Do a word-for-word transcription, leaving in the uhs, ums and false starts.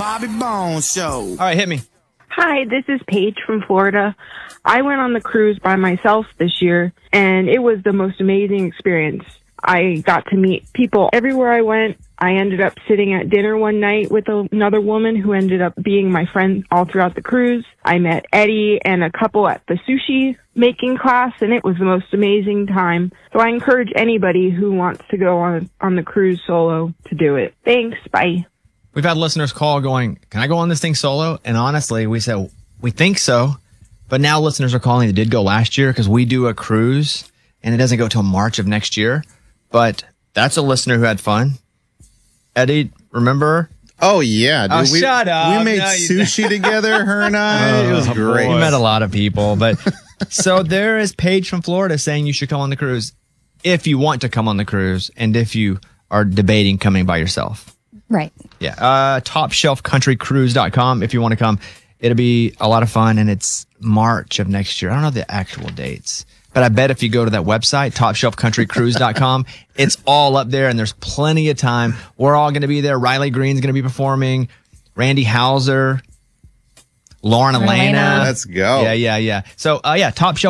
Bobby Bones Show. All right, hit me. Hi, this is Paige from Florida. I went on the cruise by myself this year, and it was the most amazing experience. I got to meet people everywhere I went. I ended up sitting at dinner one night with another woman who ended up being my friend all throughout the cruise. I met Eddie and a couple at the sushi making class, and it was the most amazing time. So I encourage anybody who wants to go on, on the cruise solo to do it. Thanks. Bye. We've had listeners call going, can I go on this thing solo? And honestly, we said, we think so. But now listeners are calling that did go last year because we do a cruise and it doesn't go till March of next year. But that's a listener who had fun. Eddie, remember? Oh, yeah. Dude. Oh, we, shut up. We made No, you- sushi together, her and I. Oh, it was great. We met a lot of people. But so there is Paige from Florida saying you should come on the cruise if you want to come on the cruise and if you are debating coming by yourself. Right. Yeah. Uh, top shelf country cruise dot com if you want to come. It'll be a lot of fun, and it's March of next year. I don't know the actual dates, but I bet if you go to that website, top shelf country cruise dot com, it's all up there, and there's plenty of time. We're all going to be there. Riley Green's going to be performing. Randy Hauser, Lauren Elena. Let's go. Yeah, yeah, yeah. So, uh, yeah, top shelf